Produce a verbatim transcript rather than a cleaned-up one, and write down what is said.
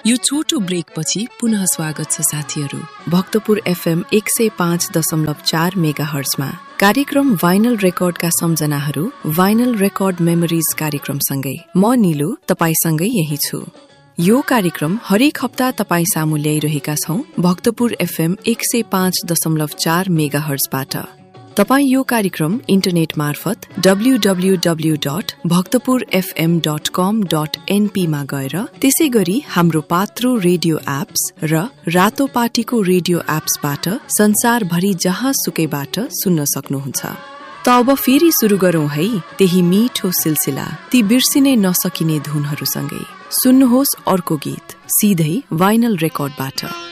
यो छोटो ब्रेकपछि पुनः स्वागत छ साथीहरू। भक्तपुर एफएम एक सय पाँच दशमलव चार मेगा हर्जमा कार्यक्रम भाइनल रेकर्डका सम्झनाहरू भाइनल रेकर्ड मेमोरिज कार्यक्रमसँगै म निलु तपाईसँगै यही छु। यो कार्यक्रम हरेक हप्ता तपाई सामु ल्याइरहेका छौं भक्तपुर एफएम एक सय पाँच दशमलव चार मेगा हर्जबाट। तपाई यो कार्यक्रम इन्टरनेट मार्फत W W W dot Bhaktapur FM dot कम डट एनपी मा गएर त्यसै गरी हाम्रो पात्रो रेडियो एप्स र रातो पाटीको रेडियो एप्सबाट संसारभरि जहाँ सुकैबाट सुन्न सक्नुहुन्छ। त अब फेरि सुरु गरौं है त्यही मिठो सिलसिला ती बिर्सिनै नसकिने धुनहरूसँगै। सुन्नुहोस् अर्को गीत सिधै भाइनल रेकर्डबाट।